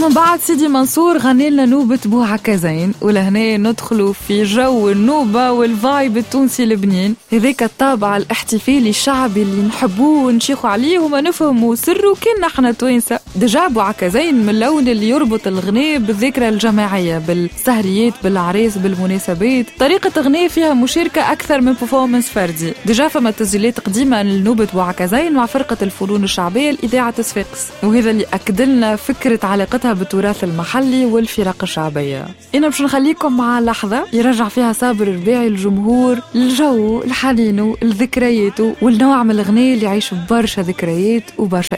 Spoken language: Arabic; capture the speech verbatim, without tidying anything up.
ومن بعد سيدي منصور غني لنا نوبة بوعكازين، ولهنا ندخلوا في جو النوبة والفايب التونسي البنين، هذاك الطابع الاحتفالي الشعبي اللي نحبوه ونشيخوا عليه وما نفهموا سره كنا احنا توينسة. دجا بوعكازين من اللون اللي يربط الغناء بالذكرى الجماعية، بالسهريات، بالعريس، بالمناسبات. طريقة غناء فيها مشاركة أكثر من performance فردي. دجا فما تسجيلات قديمة لنوبة بوعكازين مع فرقة الفنون الشعبية الإذاعة صفاقس، وهذا اللي أكد لنا فكرة علاقتها بالتراث المحلي والفرق الشعبية. أنا مش نخليكم مع لحظة يرجع فيها صابر رباعي الجمهور الجو الحنين الذكريات والنوع من الغناء اللي يعيش برشا ذكريات وبرشا